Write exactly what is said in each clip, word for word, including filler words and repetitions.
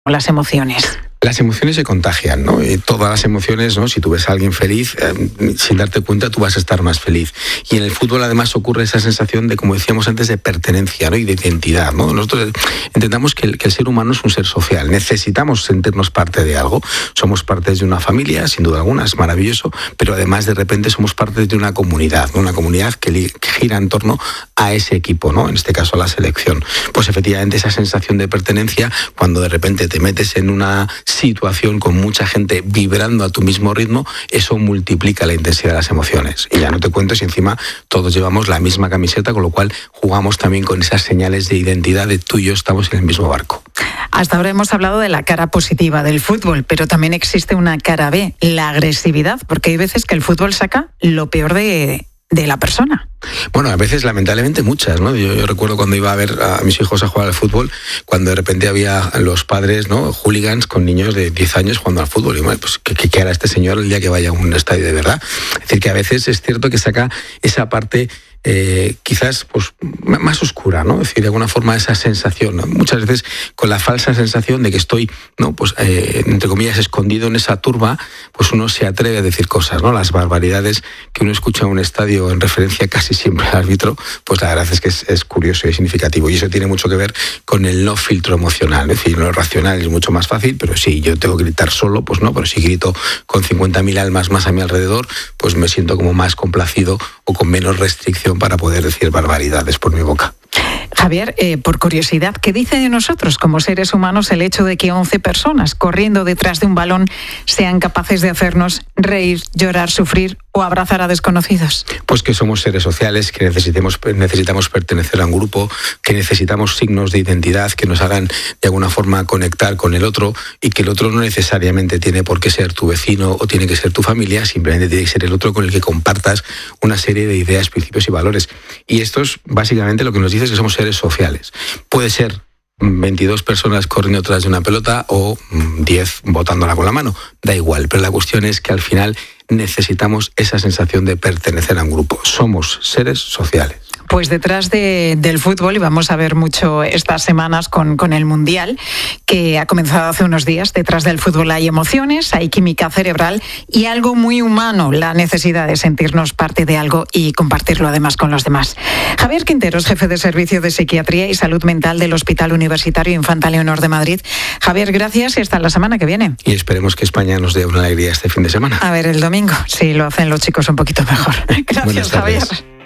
las emociones. Las emociones se contagian, ¿no? Y todas las emociones, ¿no? Si tú ves a alguien feliz, eh, sin darte cuenta, tú vas a estar más feliz. Y en el fútbol, además, ocurre esa sensación de, como decíamos antes, de pertenencia, ¿no? Y de identidad, ¿no? Nosotros entendamos que el, que el ser humano es un ser social. Necesitamos sentirnos parte de algo. Somos parte de una familia, sin duda alguna, es maravilloso, pero además, de repente, somos parte de una comunidad, ¿no? Una comunidad que, li, que gira en torno a ese equipo, ¿no? En este caso, a la selección. Pues efectivamente, esa sensación de pertenencia, cuando de repente te metes en una situación con mucha gente vibrando a tu mismo ritmo, eso multiplica la intensidad de las emociones. Y ya no te cuento si encima todos llevamos la misma camiseta, con lo cual jugamos también con esas señales de identidad de tú y yo estamos en el mismo barco. Hasta ahora hemos hablado de la cara positiva del fútbol, pero también existe una cara B, la agresividad, porque hay veces que el fútbol saca lo peor de... de la persona. Bueno, a veces lamentablemente muchas, ¿no? Yo, yo recuerdo cuando iba a ver a mis hijos a jugar al fútbol, cuando de repente había los padres, ¿no? Hooligans con niños de diez años jugando al fútbol. Y bueno, pues ¿qué, qué hará este señor el día que vaya a un estadio de verdad? Es decir, que a veces es cierto que saca esa parte Eh, quizás pues más oscura, ¿no? Es decir, de alguna forma esa sensación, ¿no? Muchas veces con la falsa sensación de que estoy, ¿no? Pues eh, entre comillas escondido en esa turba, pues uno se atreve a decir cosas, ¿no? Las barbaridades que uno escucha en un estadio en referencia casi siempre al árbitro, pues la verdad es que es, es curioso y significativo, y eso tiene mucho que ver con el no filtro emocional, es decir, lo racional es mucho más fácil, pero si yo tengo que gritar solo, pues no, pero si grito con cincuenta mil almas más a mi alrededor, pues me siento como más complacido o con menos restricción para poder decir barbaridades por mi boca. Javier, eh, por curiosidad, ¿qué dice de nosotros como seres humanos el hecho de que once personas corriendo detrás de un balón sean capaces de hacernos reír, llorar, sufrir o abrazar a desconocidos? Pues que somos seres sociales, que necesitemos, necesitamos pertenecer a un grupo, que necesitamos signos de identidad que nos hagan de alguna forma conectar con el otro, y que el otro no necesariamente tiene por qué ser tu vecino o tiene que ser tu familia, simplemente tiene que ser el otro con el que compartas una serie de ideas, principios y valores. Y esto es básicamente lo que nos dice, es que somos seres sociales. Puede ser veintidós personas corriendo detrás de una pelota o diez botándola con la mano, da igual, pero la cuestión es que al final necesitamos esa sensación de pertenecer a un grupo. Somos seres sociales. Pues detrás de, del fútbol, y vamos a ver mucho estas semanas con, con el Mundial, que ha comenzado hace unos días, detrás del fútbol hay emociones, hay química cerebral y algo muy humano, la necesidad de sentirnos parte de algo y compartirlo además con los demás. Javier Quinteros, jefe de Servicio de Psiquiatría y Salud Mental del Hospital Universitario Infanta Leonor de Madrid. Javier, gracias y hasta la semana que viene. Y esperemos que España nos dé una alegría este fin de semana. A ver, el domingo, si lo hacen los chicos un poquito mejor. Gracias, Javier.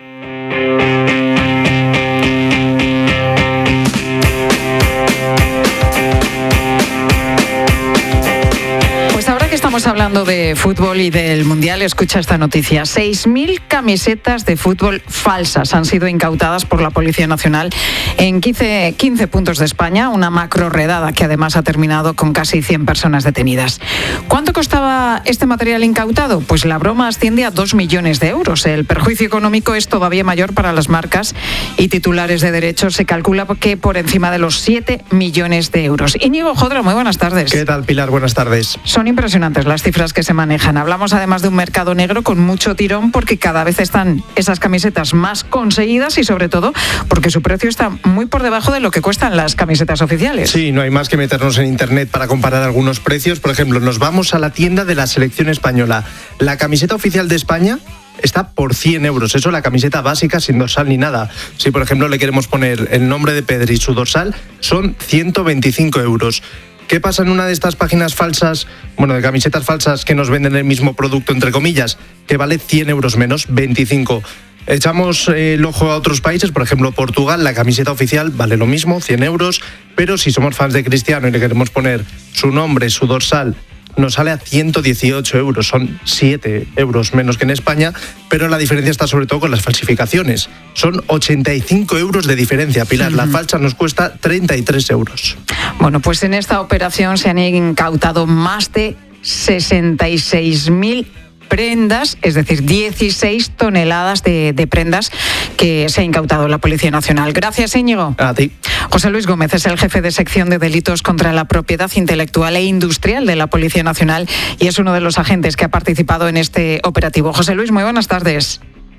Estamos hablando de fútbol y del Mundial. Escucha esta noticia. seis mil camisetas de fútbol falsas han sido incautadas por la Policía Nacional en quince, quince puntos de España, una macro redada que además ha terminado con casi cien personas detenidas. ¿Cuánto costaba este material incautado? Pues la broma asciende a dos millones de euros. El perjuicio económico es todavía mayor para las marcas y titulares de derechos. Se calcula que por encima de los siete millones de euros. Íñigo Jodra, muy buenas tardes. ¿Qué tal, Pilar? Buenas tardes. Son impresionantes las cifras que se manejan. Hablamos además de un mercado negro con mucho tirón, porque cada vez están esas camisetas más conseguidas y sobre todo porque su precio está muy por debajo de lo que cuestan las camisetas oficiales. Sí, no hay más que meternos en internet para comparar algunos precios. Por ejemplo, nos vamos a la tienda de la selección española. La camiseta oficial de España está por cien euros. Eso, la camiseta básica, sin dorsal ni nada. Si, por ejemplo, le queremos poner el nombre de Pedri y su dorsal, son ciento veinticinco euros. ¿Qué pasa en una de estas páginas falsas, bueno, de camisetas falsas que nos venden el mismo producto, entre comillas, que vale cien euros menos, veinticinco? Echamos eh, el ojo a otros países, por ejemplo, Portugal, la camiseta oficial vale lo mismo, cien euros, pero si somos fans de Cristiano y le queremos poner su nombre, su dorsal, nos sale a ciento dieciocho euros, son siete euros menos que en España, pero la diferencia está sobre todo con las falsificaciones. Son ochenta y cinco euros de diferencia, Pilar. La falsa nos cuesta treinta y tres euros. Bueno, pues en esta operación se han incautado más de sesenta y seis mil prendas, es decir, dieciséis toneladas de, de prendas que se ha incautado la Policía Nacional. Gracias, Íñigo. A ti. José Luis Gómez es el jefe de sección de delitos contra la propiedad intelectual e industrial de la Policía Nacional y es uno de los agentes que ha participado en este operativo. José Luis, muy buenas tardes.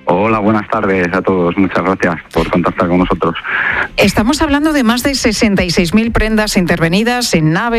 Hola, buenas tardes a todos. Muchas gracias por contactar con nosotros. Estamos hablando de más de sesenta y seis mil prendas intervenidas en naves.